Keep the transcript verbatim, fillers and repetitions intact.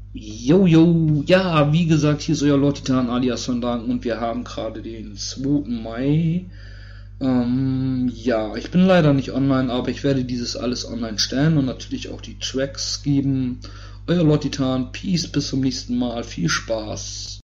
Jo, jo, ja, wie gesagt, hier ist euer Lord Titan alias Van Danken und wir haben gerade den zweiten Mai. Ähm, ja, ich bin leider nicht online, aber ich werde dieses alles online stellen und natürlich auch die Tracks geben. Euer Lord Titan, Peace, bis zum nächsten Mal, viel Spaß.